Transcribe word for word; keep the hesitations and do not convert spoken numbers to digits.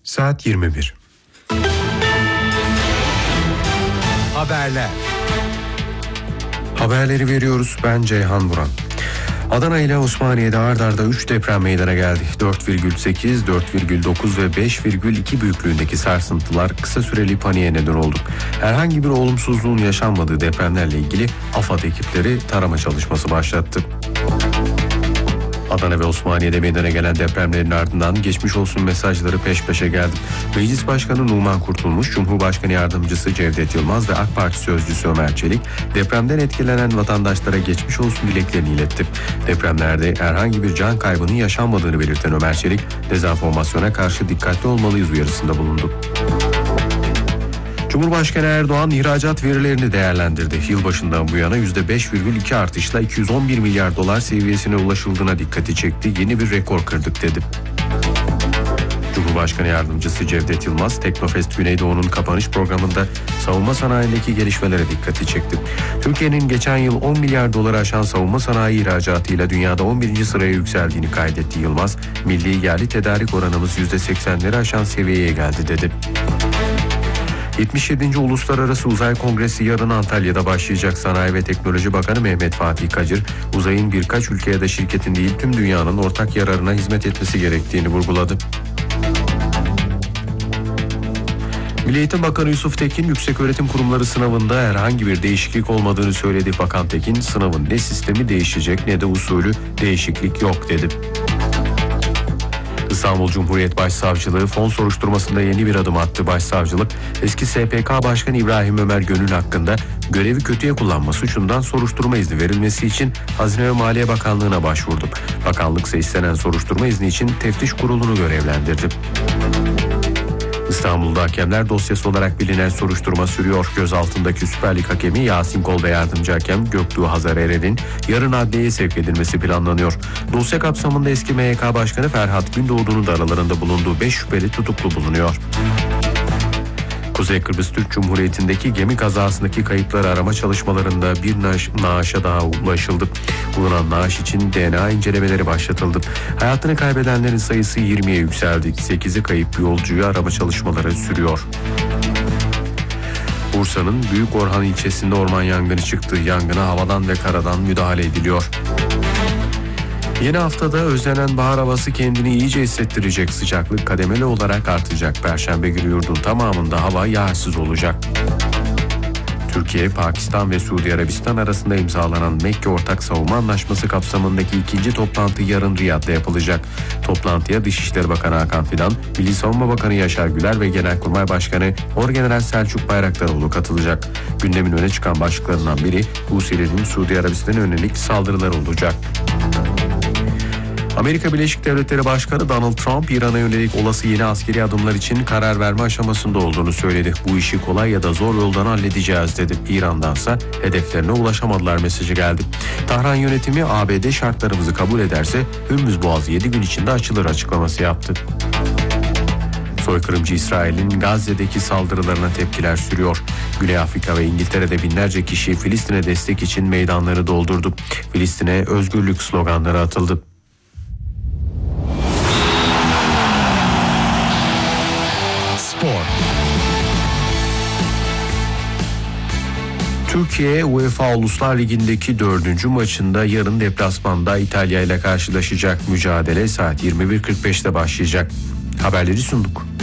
Saat yirmi bir. Haberler. Haberleri veriyoruz. Ben Ceyhan Buran. Adana ile Osmaniye'de ard arda üç deprem meydana geldi. dört virgül sekiz, dört virgül dokuz ve beş virgül iki büyüklüğündeki sarsıntılar kısa süreli paniğe neden oldu. Herhangi bir olumsuzluğun yaşanmadığı depremlerle ilgili AFAD ekipleri tarama çalışması başlattı. Adana ve Osmaniye'de meydana gelen depremlerin ardından geçmiş olsun mesajları peş peşe geldi. Meclis Başkanı Numan Kurtulmuş, Cumhurbaşkanı Yardımcısı Cevdet Yılmaz ve AK Parti Sözcüsü Ömer Çelik depremden etkilenen vatandaşlara geçmiş olsun dileklerini iletti. Depremlerde herhangi bir can kaybının yaşanmadığını belirten Ömer Çelik, dezenformasyona karşı dikkatli olmalıyız uyarısında bulundu. Cumhurbaşkanı Erdoğan ihracat verilerini değerlendirdi. Yılbaşından bu yana yüzde beş virgül iki artışla iki yüz on bir milyar dolar seviyesine ulaşıldığına dikkati çekti. Yeni bir rekor kırdık dedi. Cumhurbaşkanı Yardımcısı Cevdet Yılmaz, Teknofest Güneydoğu'nun kapanış programında savunma sanayindeki gelişmelere dikkati çekti. Türkiye'nin geçen yıl on milyar doları aşan savunma sanayi ihracatıyla dünyada on birinci sıraya yükseldiğini kaydetti Yılmaz. Milli yerli tedarik oranımız yüzde seksenleri aşan seviyeye geldi dedi. yetmiş yedinci Uluslararası Uzay Kongresi yarın Antalya'da başlayacak. Sanayi ve Teknoloji Bakanı Mehmet Fatih Kacır, uzayın birkaç ülke ya da şirketin değil tüm dünyanın ortak yararına hizmet etmesi gerektiğini vurguladı. Milli Eğitim Bakanı Yusuf Tekin, yükseköğretim kurumları sınavında herhangi bir değişiklik olmadığını söyledi. Bakan Tekin, sınavın ne sistemi değişecek ne de usulü değişiklik yok dedi. İstanbul Cumhuriyet Başsavcılığı fon soruşturmasında yeni bir adım attı. Başsavcılık, eski S P K Başkanı İbrahim Ömer Gönül hakkında görevi kötüye kullanma suçundan soruşturma izni verilmesi için Hazine ve Maliye Bakanlığı'na başvurdu. Bakanlık ise istenen soruşturma izni için teftiş kurulunu görevlendirdi. İstanbul'da hakemler dosyası olarak bilinen soruşturma sürüyor. Gözaltındaki Süper Lig hakemi Yasin Kol ve yardımcı hakem Göktuğ Hazar Erer'in yarın adliyeye sevk edilmesi planlanıyor. Dosya kapsamında eski M Y K Başkanı Ferhat Gündoğdu'nun da aralarında bulunduğu beş şüpheli tutuklu bulunuyor. Kuzey Kıbrıs Türk Cumhuriyeti'ndeki gemi kazasındaki kayıpları arama çalışmalarında bir naaş, naaşa daha ulaşıldı. Bulunan naaş için D N A incelemeleri başlatıldı. Hayatını kaybedenlerin sayısı yirmiye yükseldi. sekizi kayıp yolcuyu arama çalışmaları sürüyor. Bursa'nın Büyük Orhan ilçesinde orman yangını çıktı. Yangına havadan ve karadan müdahale ediliyor. Yeni haftada özlenen bahar havası kendini iyice hissettirecek. Sıcaklık kademeli olarak artacak. Perşembe günü yurdun tamamında hava yağsız olacak. Türkiye, Pakistan ve Suudi Arabistan arasında imzalanan Mekke Ortak Savunma Anlaşması kapsamındaki ikinci toplantı yarın Riyad'da yapılacak. Toplantıya Dışişleri Bakanı Hakan Fidan, Milli Savunma Bakanı Yaşar Güler ve Genelkurmay Başkanı Orgeneral Selçuk Bayraktaroğlu katılacak. Gündemin öne çıkan başlıklarından biri Husilerin Suudi Arabistan'a yönelik saldırıları olacak. Amerika Birleşik Devletleri Başkanı Donald Trump, İran'a yönelik olası yeni askeri adımlar için karar verme aşamasında olduğunu söyledi. Bu işi kolay ya da zor yoldan halledeceğiz dedi. İran'dansa hedeflerine ulaşamadılar mesajı geldi. Tahran yönetimi A B D şartlarımızı kabul ederse Hürmüz Boğazı yedi gün içinde açılır açıklaması yaptı. Soykırımcı İsrail'in Gazze'deki saldırılarına tepkiler sürüyor. Güney Afrika ve İngiltere'de binlerce kişi Filistin'e destek için meydanları doldurdu. Filistin'e özgürlük sloganları atıldı. Türkiye, UEFA Uluslar Ligi'ndeki dördüncü maçında yarın deplasmanda İtalya ile karşılaşacak. Mücadele saat yirmi bir kırk beşte başlayacak. Haberleri sunduk.